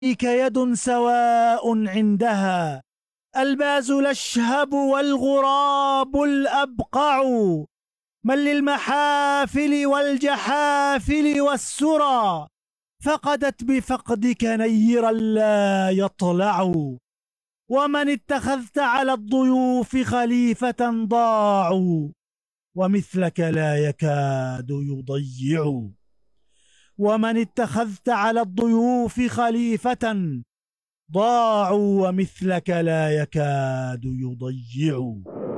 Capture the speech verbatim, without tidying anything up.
فيك يد سواء عندها، الباز الأشهب والغراب الأبقع. من للمحافل والجحافل والسرى، فقدت بفقدك نيرا لا يطلع. ومن اتخذت على الضيوف خليفة ضاعوا، ومثلك لا يكاد يضيع. ومن اتخذت على الضيوف خليفة ضاعوا، ومثلك لا يكاد يضيع.